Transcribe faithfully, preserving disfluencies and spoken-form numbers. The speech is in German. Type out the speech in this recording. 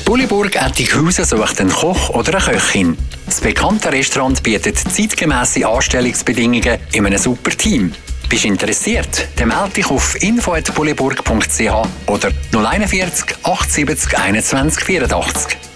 Bulliburg Ettighausen sucht einen Koch oder eine Köchin. Das bekannte Restaurant bietet zeitgemässe Anstellungsbedingungen in einem super Team. Bist du interessiert? Dann melde dich auf info at bulliburg punkt c h oder null eins vier acht sieben eins einundzwanzig vierundachtzig.